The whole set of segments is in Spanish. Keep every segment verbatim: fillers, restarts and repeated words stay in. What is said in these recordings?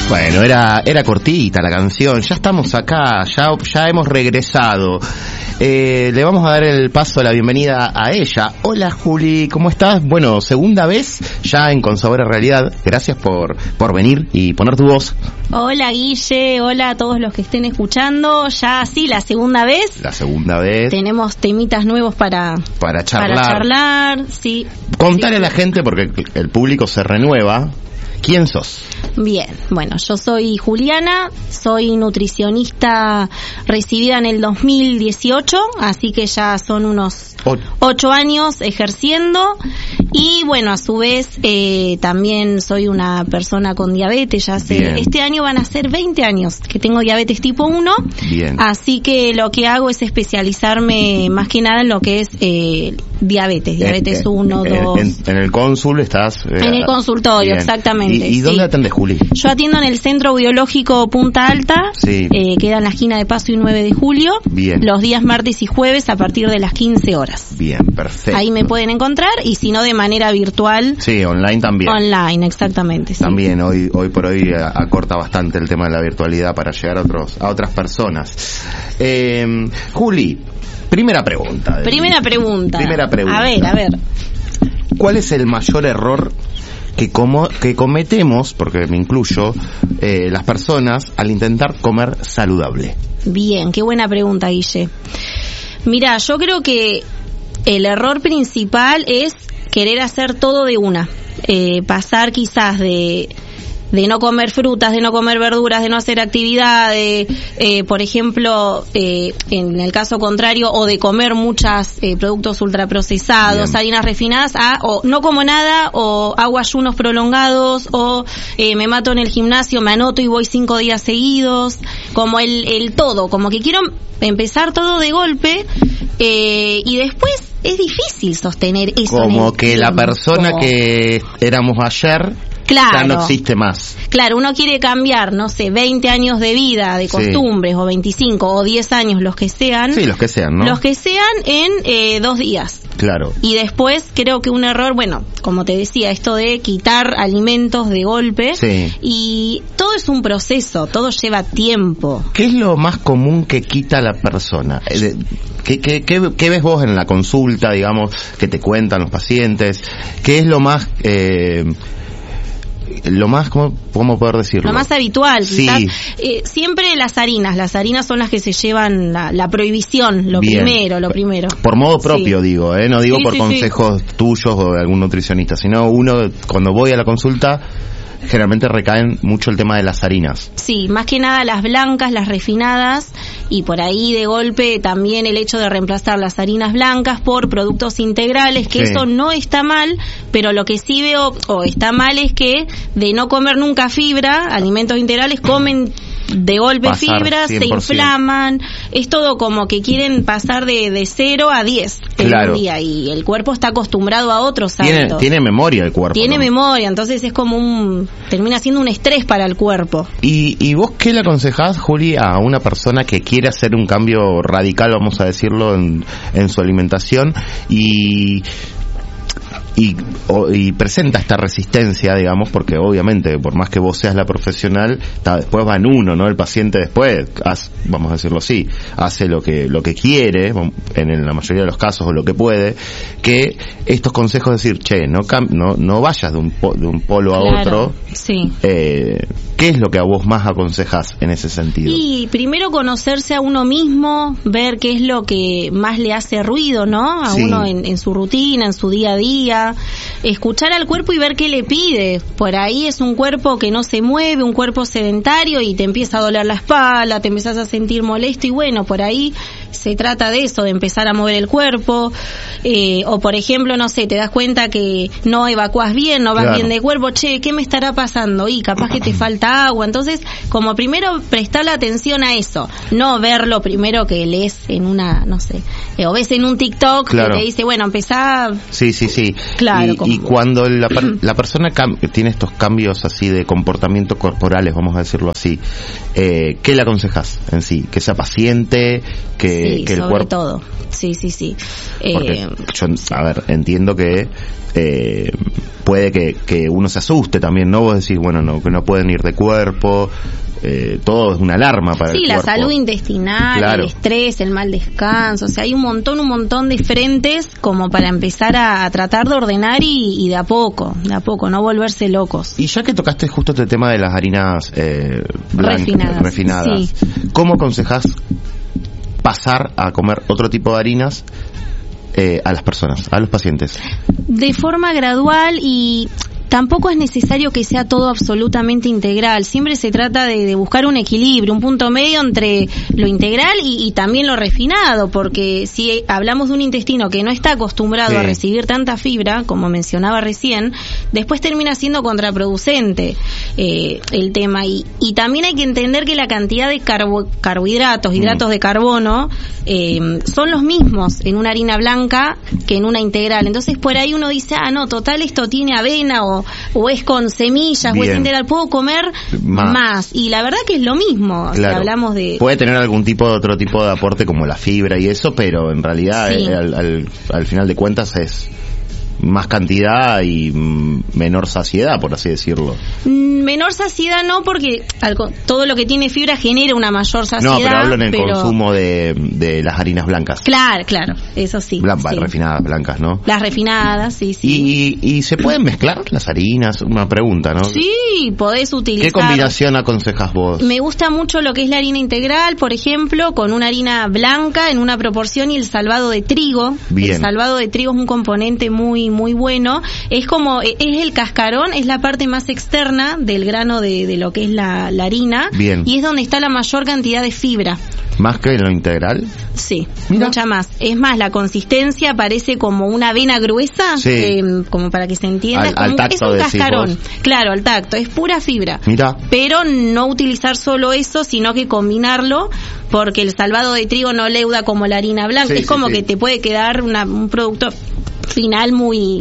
Bueno, era era cortita la canción, ya estamos acá, ya ya hemos regresado. Eh, le vamos a dar el paso, la bienvenida a ella. Hola Juli, ¿cómo estás? Bueno, segunda vez ya en Con Sabor a Realidad. Gracias por por venir y poner tu voz. Hola Guille, hola a todos los que estén escuchando. Ya sí, la segunda vez. La segunda vez. Tenemos temitas nuevos para para charlar. Para charlar, sí. Contale sí. a la gente, porque el público se renueva. ¿Quién sos? Bien, bueno, yo soy Juliana, soy nutricionista recibida en el dos mil dieciocho, así que ya son unos ocho años ejerciendo, y bueno, a su vez eh, también soy una persona con diabetes. Ya hace, este año van a ser veinte años que tengo diabetes tipo uno. Bien. Así que lo que hago es especializarme más que nada en lo que es eh, diabetes, diabetes uno, dos. En, en el cónsul estás... Eh, en el consultorio, bien. Exactamente. ¿Y, y dónde sí. atendés, Juli? Yo atiendo en el Centro Biológico Punta Alta, sí. eh, queda en la esquina de Paso y nueve de julio, bien. Los días martes y jueves a partir de las quince horas. Bien, perfecto. Ahí me pueden encontrar, y si no de manera virtual. Sí, online también. Online, exactamente. Sí. También, hoy hoy por hoy acorta bastante el tema de la virtualidad para llegar a otros a otras personas. Eh, Juli, primera pregunta. Primera pregunta. Primera pregunta. A ver, a ver. ¿Cuál es el mayor error que como que cometemos, porque me incluyo, eh, las personas al intentar comer saludable? Bien, qué buena pregunta, Guille. Mirá, yo creo que el error principal es querer hacer todo de una, eh, pasar quizás de de no comer frutas, de no comer verduras, de no hacer actividades, eh, por ejemplo, eh, en el caso contrario, o de comer muchos eh, productos ultraprocesados, bien. harinas refinadas, a o no como nada, o hago ayunos prolongados, o eh, me mato en el gimnasio, me anoto y voy cinco días seguidos, como el, el todo, como que quiero empezar todo de golpe, eh, y después es difícil sostener eso. Como que tiempo. La persona que éramos ayer... Claro. Ya no existe más. Claro, uno quiere cambiar, no sé, veinte años de vida, de costumbres, sí. o veinticinco, o diez años, los que sean. Sí, los que sean, ¿no? Los que sean en eh, dos días. Claro. Y después creo que un error, bueno, como te decía, esto de quitar alimentos de golpe. Sí. Y todo es un proceso, todo lleva tiempo. ¿Qué es lo más común que quita la persona? ¿Qué, qué, qué, qué ves vos en la consulta, digamos, que te cuentan los pacientes? ¿Qué es lo más... Eh, lo más, ¿cómo, cómo poder decirlo? Lo más habitual, sí. quizás. Eh, siempre las harinas, las harinas son las que se llevan la, la prohibición, lo Bien. primero, lo primero. Por modo propio, sí. digo, ¿eh? No digo sí, por sí, consejos sí. tuyos o de algún nutricionista, sino uno, cuando voy a la consulta, generalmente recaen mucho el tema de las harinas. Sí, más que nada las blancas, las refinadas, y por ahí de golpe también el hecho de reemplazar las harinas blancas por productos integrales, que sí. eso no está mal, pero lo que sí veo o está mal es que de no comer nunca fibra, alimentos integrales, comen de golpe pasar fibra, cien por ciento. Se inflaman, es todo como que quieren pasar de, de cero a diez claro. en un día, y el cuerpo está acostumbrado a otros hábitos. Tiene, tiene memoria el cuerpo. Tiene ¿no? memoria, entonces es como un, termina siendo un estrés para el cuerpo. ¿Y, y vos qué le aconsejás, Juli, a una persona que quiere hacer un cambio radical, vamos a decirlo, en, en su alimentación y... Y, o, y presenta esta resistencia, digamos, porque obviamente por más que vos seas la profesional, ta, después va en uno, ¿no? El paciente después, hace, vamos a decirlo así, hace lo que lo que quiere, en la mayoría de los casos, o lo que puede, que estos consejos decir, che, no no, no vayas de un, po, de un polo a claro, otro, sí. eh, ¿qué es lo que a vos más aconsejás en ese sentido? Y primero conocerse a uno mismo, ver qué es lo que más le hace ruido, ¿no? A sí. uno en, en su rutina, en su día a día. Escuchar al cuerpo y ver qué le pide. Por ahí es un cuerpo que no se mueve, un cuerpo sedentario, y te empieza a doler la espalda, te empiezas a sentir molesto, y bueno, por ahí se trata de eso, de empezar a mover el cuerpo. Eh, o por ejemplo, no sé, te das cuenta que no evacuás bien, no vas claro. bien de cuerpo, che, ¿qué me estará pasando? Y capaz que te falta agua. Entonces, como primero prestarle atención a eso, no ver lo primero que lees en una, no sé, eh, o ves en un TikTok claro. que te dice, bueno, empezá. Sí, sí, sí. Claro, y, como... y cuando la, la persona cam- tiene estos cambios así de comportamiento corporales, vamos a decirlo así, eh, ¿qué le aconsejas en sí? Que sea paciente, que que, sí, que el sobre cuerpo. todo. Sí, sí, sí. Porque Eh, yo, a ver, entiendo que eh, puede que, que uno se asuste también, ¿no? Vos decís, bueno, no, que no pueden ir de cuerpo. Eh, todo es una alarma para sí, el la cuerpo. salud intestinal, Claro. el estrés, el mal descanso, o sea, hay un montón, un montón de frentes como para empezar a, a tratar de ordenar y, y de a poco, de a poco, no volverse locos. Y ya que tocaste justo este tema de las harinas eh, blancas, Refinadas, refinadas, sí. ¿cómo aconsejás pasar a comer otro tipo de harinas eh, a las personas, a los pacientes? De forma gradual y tampoco es necesario que sea todo absolutamente integral. Siempre se trata de, de buscar un equilibrio, un punto medio entre lo integral y, y también lo refinado, porque si hablamos de un intestino que no está acostumbrado Sí. a recibir tanta fibra, como mencionaba recién, después termina siendo contraproducente eh, el tema. Y, y también hay que entender que la cantidad de carbo, carbohidratos, hidratos Mm. de carbono, eh, son los mismos en una harina blanca que en una integral. Entonces por ahí uno dice, ah, no, total, esto tiene avena o o es con semillas, Bien. o es integral, puedo comer Más. más. Y la verdad que es lo mismo, si Claro. hablamos de... Puede tener algún tipo de otro tipo de aporte como la fibra y eso, pero en realidad Sí. eh, al, al, al final de cuentas es más cantidad y mm, menor saciedad, por así decirlo. Menor saciedad no, porque algo, todo lo que tiene fibra genera una mayor saciedad. No, pero hablo en el pero- consumo de, de las harinas blancas. Claro, claro, eso sí. Blan- sí. Refinadas, blancas, ¿no? Las refinadas, sí, sí. Y, y se pueden mezclar las harinas, una pregunta, ¿no? Sí, podés utilizar... ¿Qué combinación aconsejas vos? Me gusta mucho lo que es la harina integral, por ejemplo, con una harina blanca en una proporción y el salvado de trigo. Bien. El salvado de trigo es un componente muy muy bueno. Es como, es el cascarón, es la parte más externa del grano de, de lo que es la, la harina. Bien. Y es donde está la mayor cantidad de fibra. ¿Más que lo integral? Sí, Mira. mucha más. Es más, la consistencia parece como una avena gruesa, Sí. eh, como para que se entienda. Al- es, como al un- tacto es un decís cascarón. vos. Claro, al tacto. Es pura fibra. Mira. Pero no utilizar solo eso, sino que combinarlo, porque el salvado de trigo no leuda como la harina blanca. Sí, es sí, como sí. que te puede quedar una, un producto final muy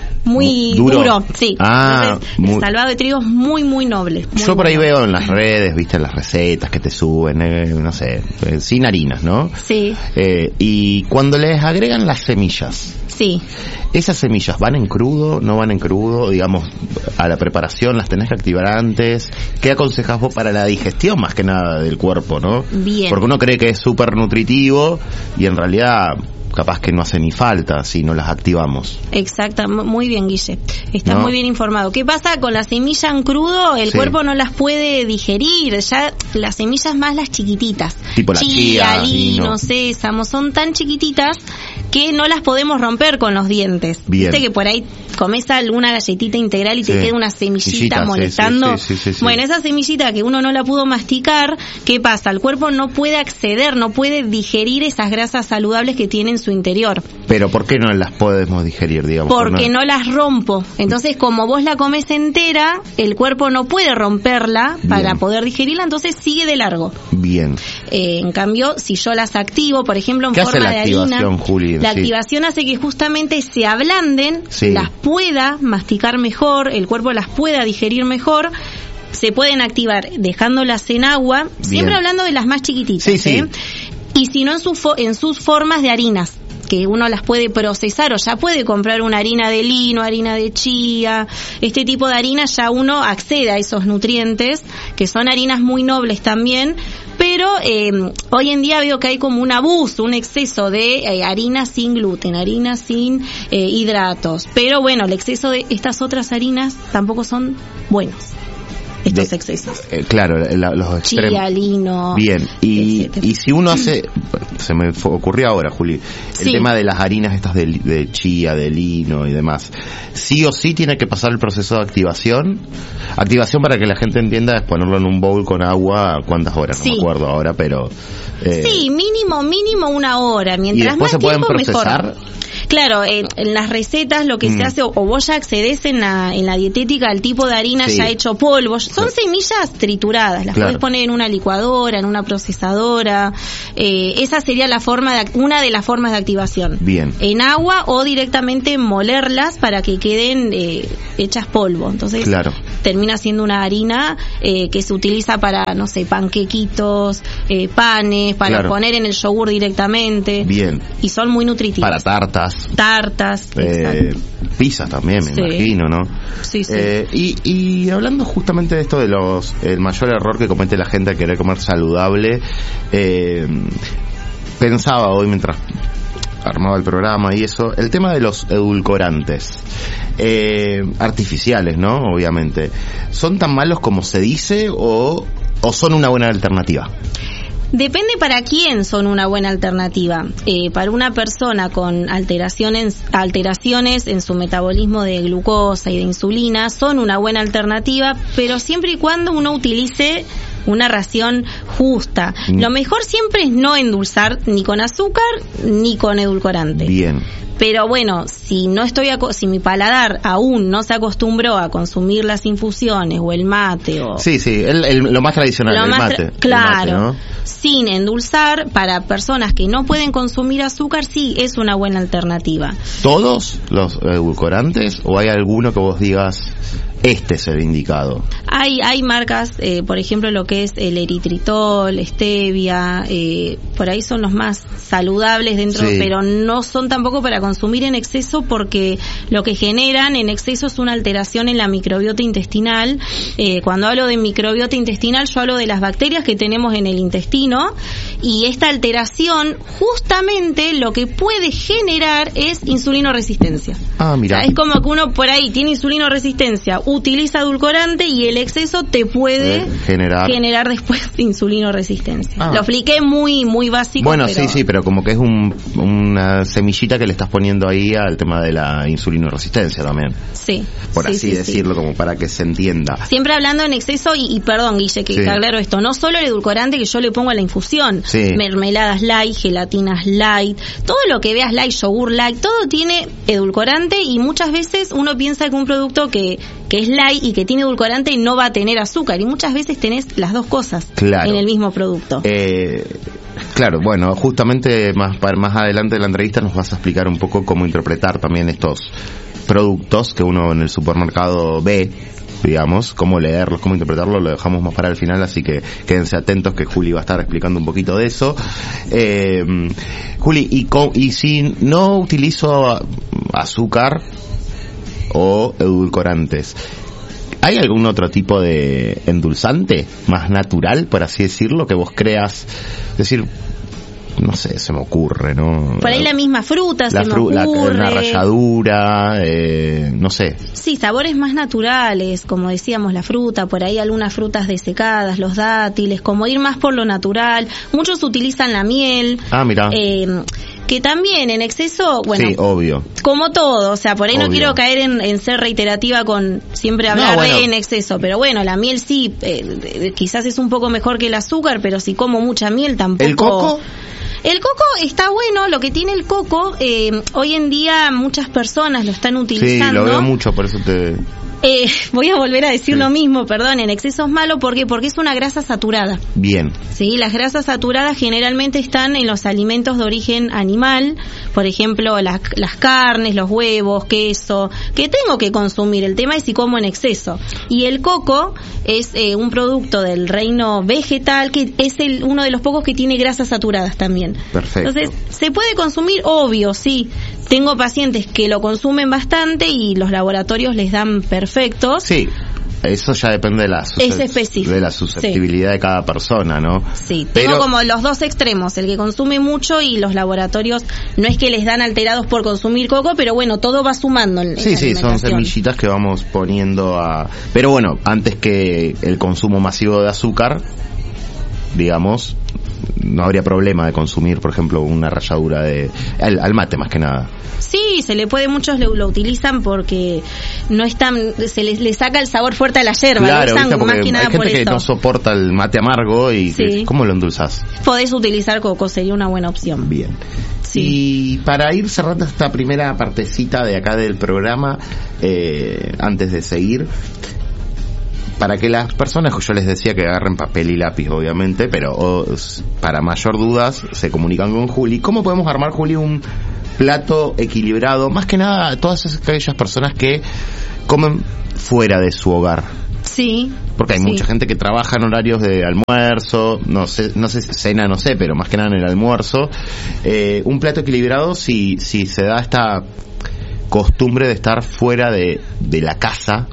muy Duro. duro, sí. Ah, Entonces, muy- el salvado de trigo es muy muy noble. muy, Yo por ahí muy noble. veo en las redes, viste, las recetas que te suben, eh, no sé, eh, sin harinas, ¿no? Sí, Eh, y cuando les agregan las semillas, sí. ¿esas semillas van en crudo, no van en crudo? Digamos, a la preparación, ¿las tenés que activar antes? ¿Qué aconsejas vos para la digestión más que nada del cuerpo, no? Bien. Porque uno cree que es súper nutritivo y en realidad capaz que no hace ni falta si no las activamos. Exacta, mu- muy bien, Guille. Estás ¿No? muy bien informado. ¿Qué pasa con la semilla en crudo? El Sí. cuerpo no las puede digerir. Ya las semillas más las chiquititas. Tipo la chía, lino, lino. sésamo, son tan chiquititas que no las podemos romper con los dientes. Bien. Viste que por ahí comes alguna galletita integral y te Sí. queda una semillita Semillita, sí, molestando. sí, sí, sí, sí. Bueno, esa semillita que uno no la pudo masticar, ¿qué pasa? El cuerpo no puede acceder, no puede digerir esas grasas saludables que tiene en su interior. Pero ¿por qué no las podemos digerir, digamos? Porque no las rompo. Entonces, como vos la comes entera, el cuerpo no puede romperla para Bien. poder digerirla, entonces sigue de largo. Bien. Eh, en cambio, si yo las activo, por ejemplo, en ¿Qué hace forma la de activación, harina, Juli? la Sí. activación hace que justamente se ablanden, Sí. las pueda masticar mejor, el cuerpo las pueda digerir mejor. Se pueden activar dejándolas en agua, siempre hablando de las más chiquititas, Sí, sí. ¿eh? Y si no en, su fo- en sus formas de harinas, que uno las puede procesar o ya puede comprar una harina de lino, harina de chía, este tipo de harina ya uno accede a esos nutrientes, que son harinas muy nobles también, pero eh, hoy en día veo que hay como un abuso, un exceso de eh, harina sin gluten, harina sin eh, hidratos, pero bueno, el exceso de estas otras harinas tampoco son buenos, estos De- excesos. Eh, claro, la- los extremos. Chía, lino, Bien, y, etcétera. y si uno hace, se me fue- ocurrió ahora, Juli, el Sí. tema de las harinas estas de, li- de chía, de lino y demás, sí o sí tiene que pasar el proceso de activación. Activación, para que la gente entienda, es ponerlo en un bowl con agua, ¿cuántas horas? No Sí. me acuerdo ahora, pero... eh, Sí, mínimo, mínimo una hora. ¿y Mientras después más se pueden tiempo, procesar? mejor. Claro, eh, en las recetas lo que mm. se hace, o, o vos ya accedes en la, en la dietética al tipo de harina sí. ya hecho polvo. Son sí. semillas trituradas, las claro. podés poner en una licuadora, en una procesadora. Eh, esa sería la forma de, una de las formas de activación. Bien. En agua o directamente molerlas para que queden eh, hechas polvo. Entonces claro. termina siendo una harina eh, que se utiliza para, no sé, panquequitos, eh, panes, para claro. poner en el yogur directamente. Bien. Y son muy nutritivas. Para tartas. Tartas. Eh, pizzas también, me sí. imagino, ¿no? Sí, sí. Eh, y, y hablando justamente de esto de los el mayor error que comete la gente al querer comer saludable, eh, pensaba hoy mientras armaba el programa y eso, el tema de los edulcorantes eh, artificiales, ¿no? Obviamente, ¿son tan malos como se dice o, o son una buena alternativa? Depende para quién son una buena alternativa. Eh, para una persona con alteraciones, alteraciones en su metabolismo de glucosa y de insulina, son una buena alternativa, pero siempre y cuando uno utilice una ración justa. Mm. Lo mejor siempre es no endulzar ni con azúcar ni con edulcorante. Bien. Pero bueno, si no estoy aco- si mi paladar aún no se acostumbró a consumir las infusiones o el mate o sí, sí, el, el, lo más tradicional, lo el más mate. Tra- claro, el mate, ¿no? Sin endulzar, para personas que no pueden consumir azúcar, sí es una buena alternativa. ¿Todos los edulcorantes o hay alguno que vos digas este es el indicado? Hay hay marcas, eh, por ejemplo, lo que es el eritritol, stevia, eh, por ahí son los más saludables dentro, sí. pero no son tampoco para consumir en exceso porque lo que generan en exceso es una alteración en la microbiota intestinal. Eh, cuando hablo de microbiota intestinal, yo hablo de las bacterias que tenemos en el intestino y esta alteración justamente lo que puede generar es insulinoresistencia. Ah, mira. O sea, es como que uno por ahí tiene insulinoresistencia, utiliza edulcorante y el exceso te puede eh, generar. generar después insulinoresistencia. Ah. Lo expliqué muy muy básico. Bueno, pero... sí, sí, pero como que es un, una semillita que le estás poniendo ahí al tema de la insulinoresistencia también. Sí. Por sí, así sí, decirlo, sí. como para que se entienda. Siempre hablando en exceso y, y perdón, Guille, que sí. aclaro esto, no solo el edulcorante que yo le pongo a la infusión, sí. mermeladas light, gelatinas light, todo lo que veas light, yogur light, todo tiene edulcorante y muchas veces uno piensa que un producto que que es light y que tiene edulcorante no va a tener azúcar y muchas veces tenés las dos cosas claro. en el mismo producto. Eh, claro, bueno, justamente más más adelante de la entrevista nos vas a explicar un poco cómo interpretar también estos productos que uno en el supermercado ve, digamos, cómo leerlos, cómo interpretarlos, lo dejamos más para el final, así que quédense atentos que Juli va a estar explicando un poquito de eso. Eh, Juli, y, con, y si no utilizo azúcar o edulcorantes, ¿hay algún otro tipo de endulzante más natural, por así decirlo, que vos creas? Es decir, no sé, se me ocurre, ¿no? Por ahí la misma fruta, la se fru- me ocurre. La, una ralladura, eh, no sé. Sí, sabores más naturales, como decíamos, la fruta, por ahí algunas frutas desecadas, los dátiles, como ir más por lo natural. Muchos utilizan la miel. Ah, mira. Eh, que también en exceso, bueno, sí, obvio. Como todo, o sea, por ahí obvio. No quiero caer en, en ser reiterativa con siempre hablar no, bueno. de en exceso, pero bueno, la miel sí, eh, quizás es un poco mejor que el azúcar, pero si como mucha miel tampoco. ¿El coco? El coco está bueno, lo que tiene el coco, eh, hoy en día muchas personas lo están utilizando. Sí, lo veo mucho, por eso te... Eh, voy a volver a decir sí. lo mismo, perdón, en exceso es malo porque porque es una grasa saturada. Bien. Sí, las grasas saturadas generalmente están en los alimentos de origen animal, por ejemplo, las, las carnes, los huevos, queso, que tengo que consumir. El tema es si como en exceso. Y el coco es eh, un producto del reino vegetal que es el uno de los pocos que tiene grasas saturadas también. Perfecto. Entonces, se puede consumir, obvio, sí. Tengo pacientes que lo consumen bastante y los laboratorios les dan perfectos. Sí, eso ya depende de la, suscept- de la susceptibilidad sí. de cada persona, ¿no? Sí, tengo Pero... como los dos extremos, el que consume mucho y los laboratorios no es que les dan alterados por consumir coco, pero bueno, todo va sumando en, sí, en sí, son semillitas que vamos poniendo a... Pero bueno, antes que el consumo masivo de azúcar, digamos, no habría problema de consumir, por ejemplo, una ralladura de al, al mate más que nada. Sí, se le puede, muchos lo, lo utilizan porque no están, se les, les saca el sabor fuerte a la yerba, claro, lo usan más que nada hay gente por que eso. No soporta el mate amargo y sí. ¿cómo lo endulzás? Podés utilizar coco, sería una buena opción. Bien. Sí. Y para ir cerrando esta primera partecita de acá del programa, eh, antes de seguir, para que las personas, yo les decía que agarren papel y lápiz, obviamente, pero oh, para mayor dudas se comunican con Juli. ¿Cómo podemos armar, Juli, un plato equilibrado? Más que nada, todas aquellas personas que comen fuera de su hogar. Sí. Porque hay sí. mucha gente que trabaja en horarios de almuerzo, no sé, no sé, cena, no sé, pero más que nada en el almuerzo. Eh, un plato equilibrado, si, si se da esta costumbre de estar fuera de, de la casa,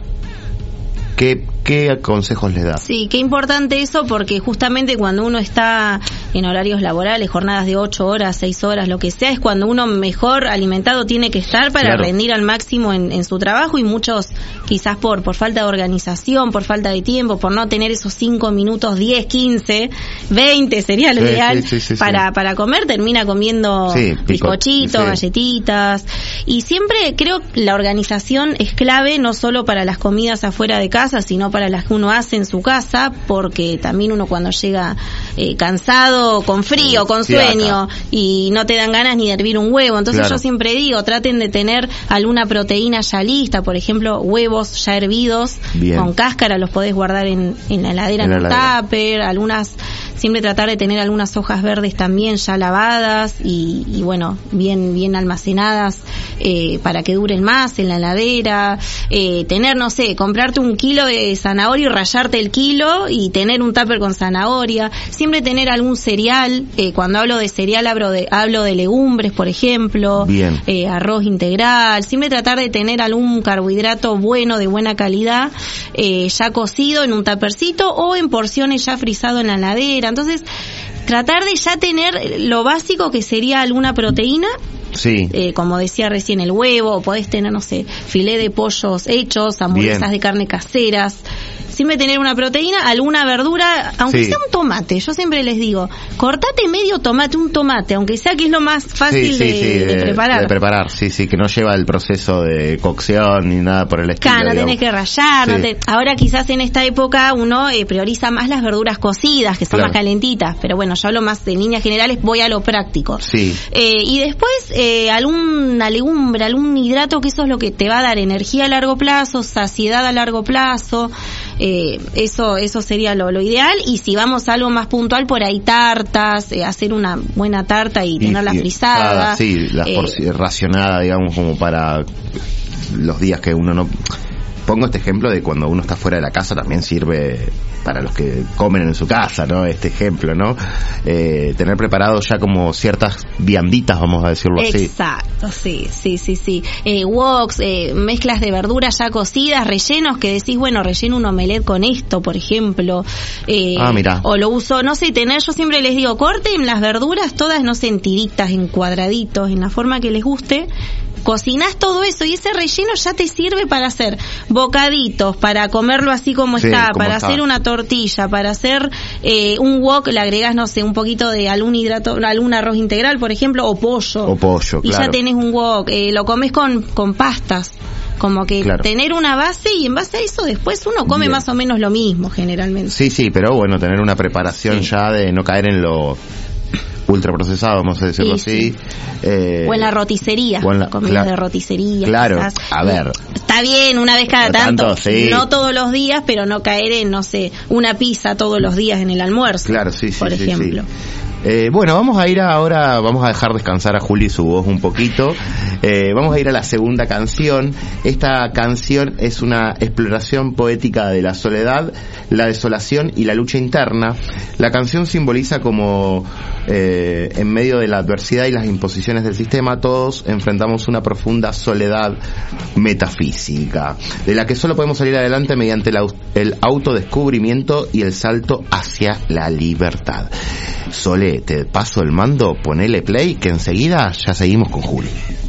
¿qué, qué consejos les da? Sí, qué importante eso, porque justamente cuando uno está en horarios laborales, jornadas de ocho horas, seis horas, lo que sea, es cuando uno mejor alimentado tiene que estar para claro. rendir al máximo en, en su trabajo, y muchos quizás por por falta de organización, por falta de tiempo, por no tener esos cinco minutos, diez, quince, veinte sería lo sí, ideal sí, sí, sí, para sí. para comer, termina comiendo sí, bizcochitos, sí. galletitas, y siempre creo que la organización es clave, no solo para las comidas afuera de casa, sino para las que uno hace en su casa, porque también uno cuando llega eh, cansado, con frío, con sí, sueño, acá. y no te dan ganas ni de hervir un huevo, entonces claro. yo siempre digo, traten de tener alguna proteína ya lista, por ejemplo, huevos ya hervidos, Bien. con cáscara, los podés guardar en, en la heladera, en, en un tupper, algunas, siempre tratar de tener algunas hojas verdes también ya lavadas y, y bueno, bien bien almacenadas eh, para que duren más en la heladera, eh, tener, no sé, comprarte un kilo de zanahoria y rallarte el kilo y tener un tupper con zanahoria, siempre tener algún cereal, eh, cuando hablo de cereal hablo de hablo de legumbres, por ejemplo, Bien. Eh, arroz integral, siempre tratar de tener algún carbohidrato bueno, de buena calidad, eh, ya cocido en un tuppercito o en porciones ya frisado en la heladera. Entonces, tratar de ya tener lo básico, que sería alguna proteína. Sí. Eh, como decía recién, el huevo, o podés tener, no sé, filé de pollos hechos, hamburguesas Bien. de carne caseras. Siempre tener una proteína, alguna verdura, aunque sí. sea un tomate. Yo siempre les digo, cortate medio tomate, un tomate, aunque sea que es lo más fácil sí, sí, de, sí, de, de preparar. De preparar, sí, sí, que no lleva el proceso de cocción ni nada por el estilo. Claro, no tenés que rallar. Sí. No te... Ahora quizás en esta época uno eh, prioriza más las verduras cocidas, que son claro. más calentitas. Pero bueno, yo hablo más de líneas generales, voy a lo práctico. Sí. Eh, y después eh, alguna legumbre, algún hidrato, que eso es lo que te va a dar energía a largo plazo, saciedad a largo plazo. Eh, eso eso sería lo, lo ideal. Y si vamos a algo más puntual, por ahí tartas, eh, hacer una buena tarta y, y tenerla y, frisada. Ah, sí, la eh, racionada, digamos, como para los días que uno no... Pongo este ejemplo de cuando uno está fuera de la casa, también sirve para los que comen en su casa, ¿no? Este ejemplo, ¿no? Eh, tener preparado ya como ciertas vianditas, vamos a decirlo así. Exacto, sí, sí, sí, sí. Eh, woks, eh, mezclas de verduras ya cocidas, rellenos, que decís, bueno, relleno un omelette con esto, por ejemplo. Eh, ah, mira. O lo uso, no sé, tener, yo siempre les digo, corten las verduras todas, no sé, en tiritas, en cuadraditos, en la forma que les guste. Cocinás todo eso y ese relleno ya te sirve para hacer bocaditos, para comerlo así como sí, está, como para está. hacer una tortilla, para hacer eh, un wok, le agregás, no sé, un poquito de algún hidrato, algún arroz integral, por ejemplo, o pollo. O pollo, y claro. ya tenés un wok, eh, lo comes con, con pastas. Como que claro. tener una base y en base a eso después uno come Bien. más o menos lo mismo generalmente. Sí, sí, pero bueno, tener una preparación sí. ya de no caer en lo ultraprocesado, vamos a decirlo sí, así. Sí. Eh, o en la roticería, o en la, comidas cla- de roticería. Claro, quizás. a ver. Está bien, una vez cada tanto, tanto, sí. no todos los días, pero no caer en, no sé, una pizza todos los días en el almuerzo. Claro, sí, sí, por sí, ejemplo. Sí. Eh, bueno, vamos a ir ahora, vamos a dejar descansar a Juli su voz un poquito. Eh, vamos a ir a la segunda canción. Esta canción es una exploración poética de la soledad, la desolación y la lucha interna. La canción simboliza como eh, en medio de la adversidad y las imposiciones del sistema, todos enfrentamos una profunda soledad metafísica, de la que solo podemos salir adelante mediante la, el autodescubrimiento y el salto hacia la libertad. Sole, te paso el mando, ponele play, que enseguida ya seguimos con Juli.